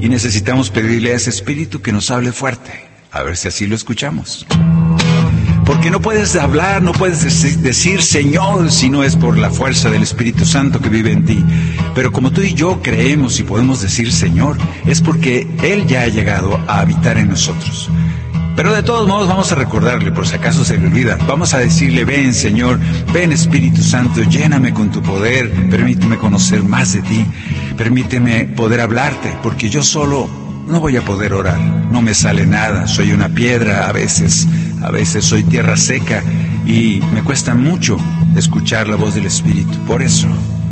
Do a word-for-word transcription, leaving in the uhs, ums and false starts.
Y necesitamos pedirle a ese Espíritu que nos hable fuerte, a ver si así lo escuchamos. Porque no puedes hablar, no puedes decir Señor si no es por la fuerza del Espíritu Santo que vive en ti. Pero como tú y yo creemos y podemos decir Señor, es porque Él ya ha llegado a habitar en nosotros. Pero de todos modos vamos a recordarle, por si acaso se le olvida. Vamos a decirle, ven Señor, ven Espíritu Santo, lléname con tu poder, permíteme conocer más de ti, permíteme poder hablarte, porque yo solo no voy a poder orar, no me sale nada, soy una piedra a veces, a veces soy tierra seca y me cuesta mucho escuchar la voz del Espíritu. Por eso